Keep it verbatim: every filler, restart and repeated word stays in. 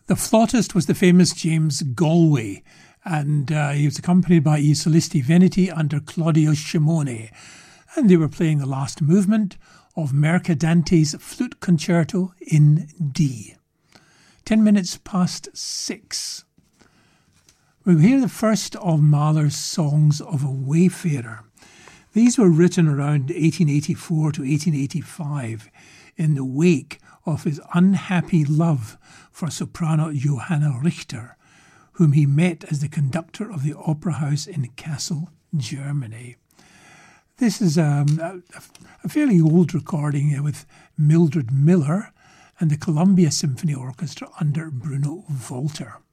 The flautist was the famous James Galway, and uh, he was accompanied by I Solisti Veneti under Claudio Scimone, and they were playing the last movement of Mercadante's Flute Concerto in D. Ten minutes past six. We'll hear the first of Mahler's songs of a wayfarer. These were written around eighteen eighty-four to eighteen eighty-five in the wake of his unhappy love for soprano Johanna Richter, whom he met as the conductor of the Opera House in Kassel, Germany. This is um, a, a fairly old recording with Mildred Miller and the Columbia Symphony Orchestra under Bruno Walter.